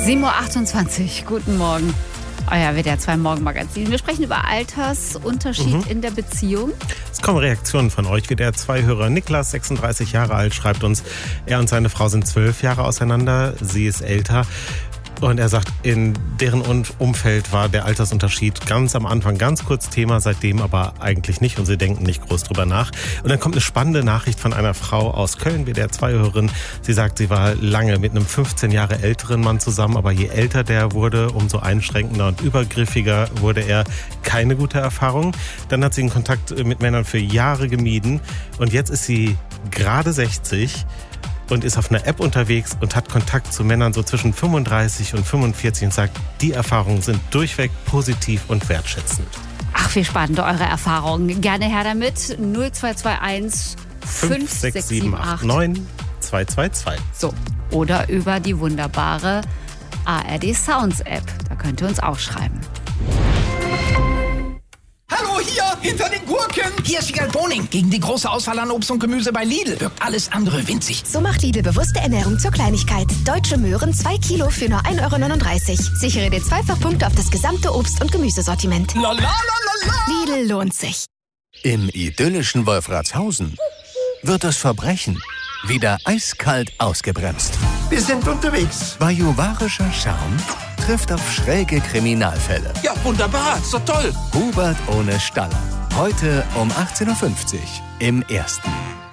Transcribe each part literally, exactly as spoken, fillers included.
sieben Uhr achtundzwanzig, guten Morgen. Euer W D R zwei Morgenmagazin. Wir sprechen über Altersunterschied mhm. in der Beziehung. Es kommen Reaktionen von euch. W D R zwei-Hörer Niklas, sechsunddreißig Jahre alt, schreibt uns, er und seine Frau sind zwölf Jahre auseinander. Sie ist älter. Und er sagt, in deren Umfeld war der Altersunterschied ganz am Anfang ganz kurz Thema, seitdem aber eigentlich nicht und sie denken nicht groß drüber nach. Und dann kommt eine spannende Nachricht von einer Frau aus Köln, W D R zwei-Hörerin. Sie sagt, sie war lange mit einem fünfzehn Jahre älteren Mann zusammen, aber je älter der wurde, umso einschränkender und übergriffiger wurde er. Keine gute Erfahrung. Dann hat sie den Kontakt mit Männern für Jahre gemieden und jetzt ist sie gerade sechzig und ist auf einer App unterwegs und hat Kontakt zu Männern so zwischen fünfunddreißig und fünfundvierzig und sagt, die Erfahrungen sind durchweg positiv und wertschätzend. Ach, wie spannend, eure Erfahrungen. Gerne her damit. null zwei zwei eins fünf sechs sieben acht neun zwei zwei zwei. So, oder über die wunderbare A R D Sounds App. Da könnt ihr uns auch schreiben. Hallo, hier, hinter den Gurken. Hier ist Wiegald Boning. Gegen die große Auswahl an Obst und Gemüse bei Lidl wirkt alles andere winzig. So macht Lidl bewusste Ernährung zur Kleinigkeit. Deutsche Möhren zwei Kilo für nur ein Euro neununddreißig. Sichere dir Zweifachpunkte auf das gesamte Obst- und Gemüsesortiment. La la la la la. Lidl lohnt sich. Im idyllischen Wolfratshausen wird das Verbrechen wieder eiskalt ausgebremst. Wir sind unterwegs. Bajuwarischer Charme trifft auf schräge Kriminalfälle. Ja, wunderbar, so toll. Hubert ohne Staller. Heute um achtzehn Uhr fünfzig im Ersten.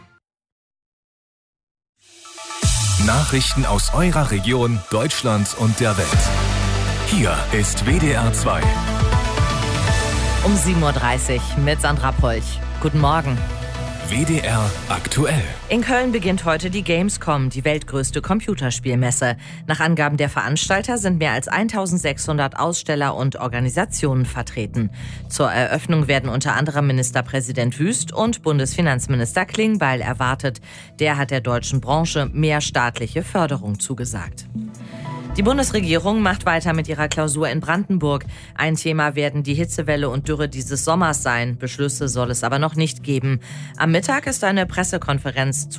Nachrichten aus eurer Region, Deutschland und der Welt. Hier ist W D R zwei. Um sieben Uhr dreißig mit Sandra Polch. Guten Morgen. W D R aktuell. In Köln beginnt heute die Gamescom, die weltgrößte Computerspielmesse. Nach Angaben der Veranstalter sind mehr als eintausendsechshundert Aussteller und Organisationen vertreten. Zur Eröffnung werden unter anderem Ministerpräsident Wüst und Bundesfinanzminister Klingbeil erwartet. Der hat der deutschen Branche mehr staatliche Förderung zugesagt. Die Bundesregierung macht weiter mit ihrer Klausur in Brandenburg. Ein Thema werden die Hitzewelle und Dürre dieses Sommers sein. Beschlüsse soll es aber noch nicht geben. Am Mittag ist eine Pressekonferenz zu